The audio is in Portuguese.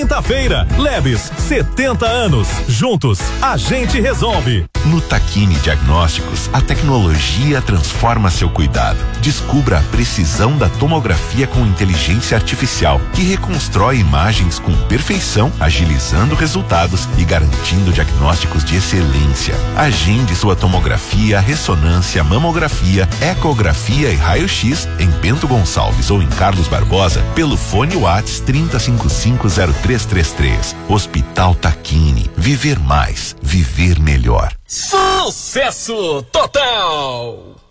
Quinta-feira, Lebes, 70 anos. Juntos, a gente resolve. No Tachini Diagnósticos, a tecnologia transforma seu cuidado. Descubra a precisão da tomografia com inteligência artificial, que reconstrói imagens com perfeição, agilizando resultados e garantindo diagnósticos de excelência. Agende sua tomografia, ressonância, mamografia, ecografia e raio-x em Bento Gonçalves ou em Carlos Barbosa pelo fone WhatsApp 30550333. Hospital Tachini. Viver mais, viver melhor. Sucesso total!